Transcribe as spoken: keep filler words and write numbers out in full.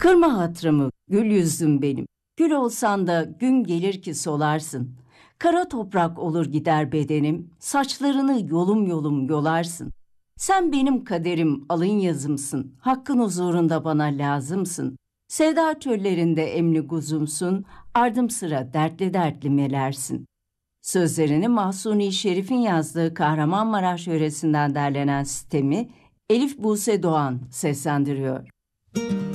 Kırma hatırımı, gül yüzlüm benim. Gül olsan da gün gelir ki solarsın. Kara toprak olur gider bedenim, saçlarını yolum yolum yolarsın. Sen benim kaderim, alın yazımsın, hakkın huzurunda bana lazımsın. Sevda çöllerinde emli kuzumsun, ardım sıra dertli dertli melersin. Sözlerini Mahsuni Şerif'in yazdığı Kahramanmaraş yöresinden derlenen sistemi Elif Buse Doğan seslendiriyor.